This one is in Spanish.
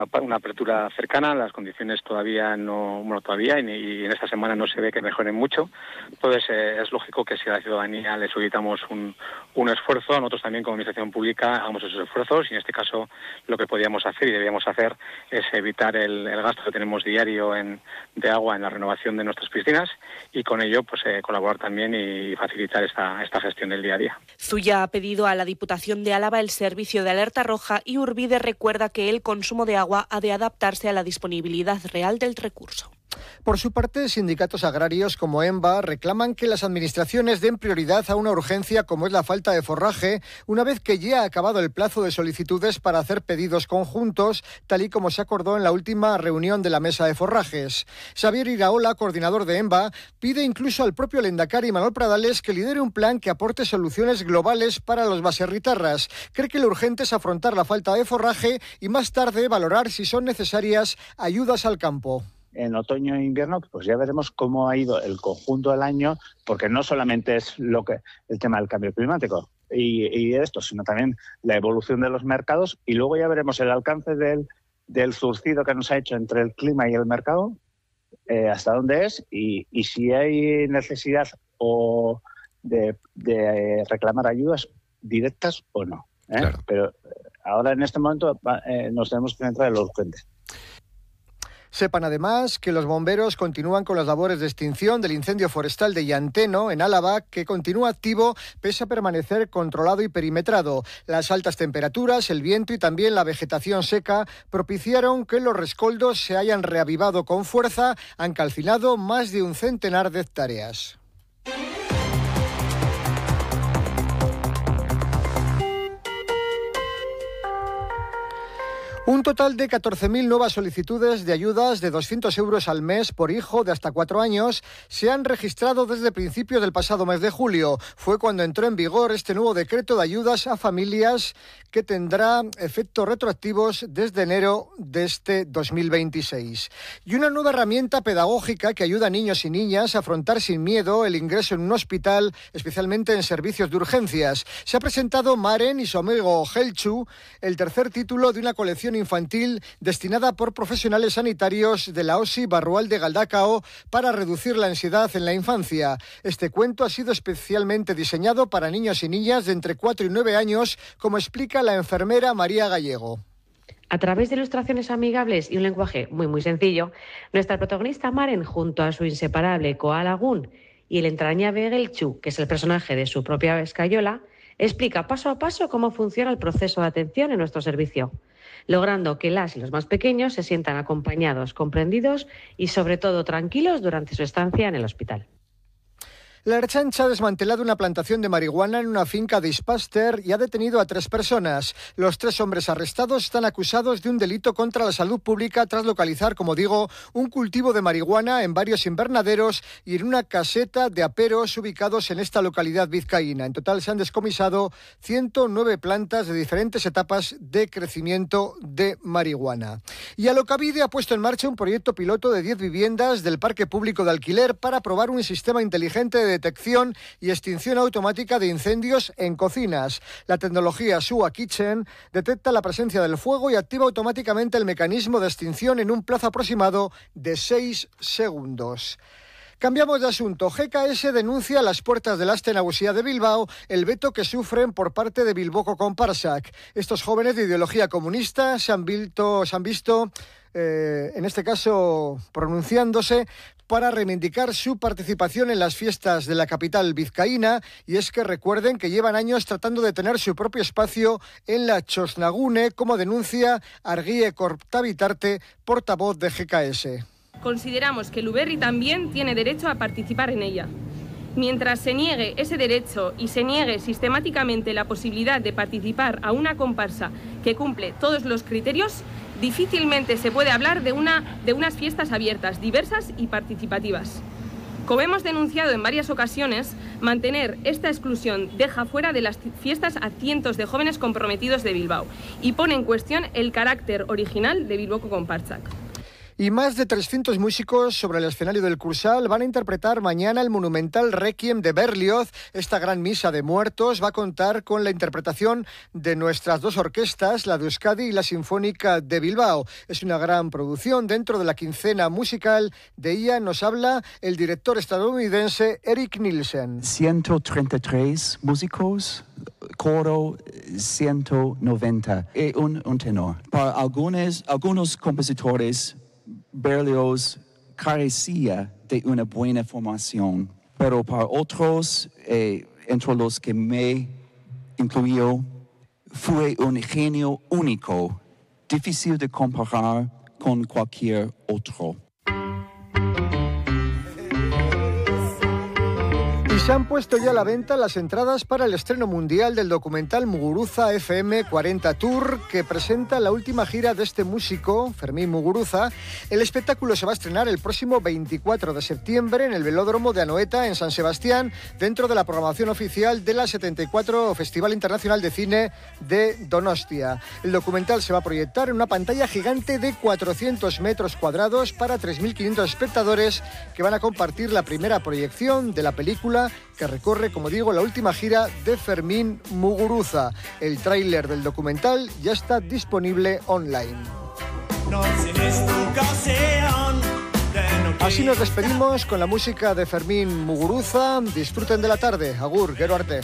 una apertura cercana, las condiciones todavía no, todavía y en esta semana no se ve que mejoren mucho. Entonces es lógico que si a la ciudadanía le solicitamos un esfuerzo, nosotros también como administración pública hagamos esos esfuerzos, y en este caso lo que podíamos hacer y debíamos hacer es evitar el gasto que tenemos diario de agua en la renovación de nuestras piscinas, y con ello pues colaborar también y facilitar esta gestión del día a día. Zuya ha pedido a la Diputación de Álava el servicio de alerta roja, y Urbide recuerda que el consumo de agua ha de adaptarse a la disponibilidad real del recurso. Por su parte, sindicatos agrarios como EMBA reclaman que las administraciones den prioridad a una urgencia como es la falta de forraje, una vez que ya ha acabado el plazo de solicitudes para hacer pedidos conjuntos, tal y como se acordó en la última reunión de la mesa de forrajes. Xavier Iraola, coordinador de EMBA, pide incluso al propio lehendakari Manuel Pradales que lidere un plan que aporte soluciones globales para los baserritarras. Cree que lo urgente es afrontar la falta de forraje y más tarde valorar si son necesarias ayudas al campo. En otoño e invierno, pues ya veremos cómo ha ido el conjunto del año, porque no solamente es el tema del cambio climático y esto, sino también la evolución de los mercados, y luego ya veremos el alcance del surcido que nos ha hecho entre el clima y el mercado, hasta dónde es, y si hay necesidad o de reclamar ayudas directas o no. Claro. Pero ahora en este momento nos tenemos que centrar en lo urgente. Sepan además que los bomberos continúan con las labores de extinción del incendio forestal de Llanteno, en Álava, que continúa activo pese a permanecer controlado y perimetrado. Las altas temperaturas, el viento y también la vegetación seca propiciaron que los rescoldos se hayan reavivado con fuerza, han calcinado más de un centenar de hectáreas. Un total de 14.000 nuevas solicitudes de ayudas de 200 euros al mes por hijo de hasta 4 años se han registrado desde principios del pasado mes de julio. Fue cuando entró en vigor este nuevo decreto de ayudas a familias que tendrá efectos retroactivos desde enero de este 2026. Y una nueva herramienta pedagógica que ayuda a niños y niñas a afrontar sin miedo el ingreso en un hospital, especialmente en servicios de urgencias. Se ha presentado Maren y su amigo Gelchu, el tercer título de una colección infantil destinada por profesionales sanitarios de la OSI Barrual de Galdacao para reducir la ansiedad en la infancia. Este cuento ha sido especialmente diseñado para niños y niñas de entre 4 y 9 años, como explica la enfermera María Gallego. A través de ilustraciones amigables y un lenguaje muy sencillo, nuestra protagonista Maren, junto a su inseparable Koala Gun y el entrañable Gelchu, que es el personaje de su propia escayola, explica paso a paso cómo funciona el proceso de atención en nuestro servicio, logrando que las y los más pequeños se sientan acompañados, comprendidos y sobre todo tranquilos durante su estancia en el hospital. La Ertzaintza ha desmantelado una plantación de marihuana en una finca de Ispaster y ha detenido a 3 personas. Los 3 hombres arrestados están acusados de un delito contra la salud pública tras localizar, como digo, un cultivo de marihuana en varios invernaderos y en una caseta de aperos ubicados en esta localidad vizcaína. En total se han descomisado 109 plantas de diferentes etapas de crecimiento de marihuana. Y Alokabide ha puesto en marcha un proyecto piloto de 10 viviendas del parque público de alquiler para probar un sistema inteligente de detección y extinción automática de incendios en cocinas. La tecnología SUA Kitchen detecta la presencia del fuego y activa automáticamente el mecanismo de extinción en un plazo aproximado de 6 segundos. Cambiamos de asunto. GKS denuncia a las puertas del Aste Nagusia de Bilbao el veto que sufren por parte de Bilboko Konpartsak. Estos jóvenes de ideología comunista se han visto, en este caso, pronunciándose para reivindicar su participación en las fiestas de la capital vizcaína, y es que recuerden que llevan años tratando de tener su propio espacio en la Txosnagune, como denuncia Argie Kortabitarte, portavoz de GKS. Consideramos que el Uberri también tiene derecho a participar en ella. Mientras se niegue ese derecho y se niegue sistemáticamente la posibilidad de participar a una comparsa que cumple todos los criterios, difícilmente se puede hablar de unas fiestas abiertas, diversas y participativas. Como hemos denunciado en varias ocasiones, mantener esta exclusión deja fuera de las fiestas a cientos de jóvenes comprometidos de Bilbao y pone en cuestión el carácter original de Bilboko Konpartsak. Y más de 300 músicos sobre el escenario del Kursaal van a interpretar mañana el monumental Requiem de Berlioz. Esta gran misa de muertos va a contar con la interpretación de nuestras dos orquestas, la de Euskadi y la Sinfónica de Bilbao. Es una gran producción dentro de la quincena musical. De ella nos habla el director estadounidense Eric Nielsen. 133 músicos, coro 190 y un tenor. Para algunos compositores, Berlioz carecía de una buena formación, pero para otros, entre los que me incluyó, fue un genio único, difícil de comparar con cualquier otro. Y se han puesto ya a la venta las entradas para el estreno mundial del documental Muguruza FM 40 Tour, que presenta la última gira de este músico, Fermín Muguruza. El espectáculo se va a estrenar el próximo 24 de septiembre en el Velódromo de Anoeta, en San Sebastián, dentro de la programación oficial de la 74 Festival Internacional de Cine de Donostia. El documental se va a proyectar en una pantalla gigante de 400 metros cuadrados para 3.500 espectadores que van a compartir la primera proyección de la película, que recorre, como digo, la última gira de Fermín Muguruza. El tráiler del documental ya está disponible online. Así nos despedimos con la música de Fermín Muguruza. Disfruten de la tarde. Agur, gero arte.